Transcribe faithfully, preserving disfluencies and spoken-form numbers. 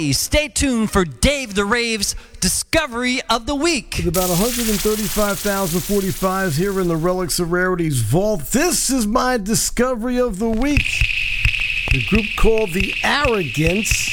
Please stay tuned for Dave the Rave's Discovery of the Week. With about one hundred thirty-five thousand forty-fives here in the Relics of Rarities vault, this is my Discovery of the Week. The group called The Arrogance